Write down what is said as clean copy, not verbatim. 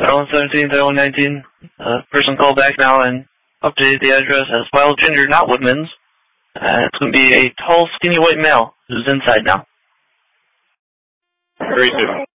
17-19. Person called back now and updated the address as Wild Ginger, not Woodman's. It's going to be a tall, skinny white male who's inside now. Very good.